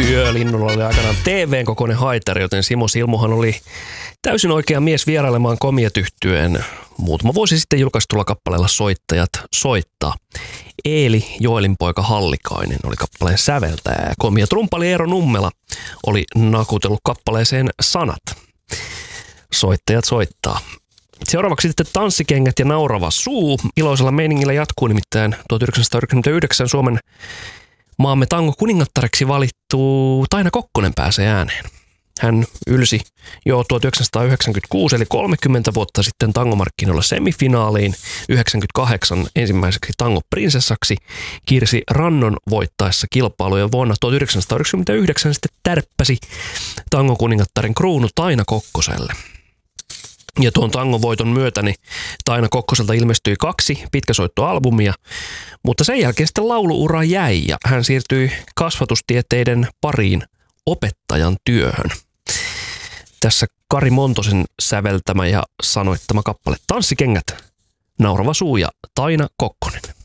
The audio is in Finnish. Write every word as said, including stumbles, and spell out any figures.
Yölinnulla oli aikanaan T V:n kokoinen haitari, joten Simo Silmuhan oli täysin oikea mies vierailemaan Komiat -yhtyeen muutama vuosi sitten julkaistulla kappaleella Soittajat soittaa. Eeli Joelinpoika Hallikainen oli kappaleen säveltäjä ja Komiat rumpali Eero Nummela oli nakutellut kappaleeseen sanat. Soittajat soittaa. Seuraavaksi sitten Tanssikengät ja Naurava suu. Iloisella meiningillä jatkuu nimittäin tuhatyhdeksänsataayhdeksänkymmentäyhdeksän Suomen maamme tango kuningattareksi valittu Taina Kokkonen pääsee ääneen. Hän ylsi jo tuhatyhdeksänsataayhdeksänkymmentäkuusi eli kolmekymmentä vuotta sitten tangomarkkinoilla semifinaaliin yhdeksänkymmentäkahdeksan ensimmäiseksi tangoprinsessaksi Kirsi Rannon voittaessa kilpailuja vuonna tuhatyhdeksänsataayhdeksänkymmentäyhdeksän sitten tärppäsi tangon kuningattaren kruunu Taina Kokkoselle. Ja tuon tangovoiton myötä niin Taina Kokkoselta ilmestyi kaksi pitkäsoittoalbumia, mutta sen jälkeen sitten lauluura jäi ja hän siirtyi kasvatustieteiden pariin opettajan työhön. Tässä Kari Montosen säveltämä ja sanoittama kappale Tanssikengät, Naurava suu ja Taina Kokkonen.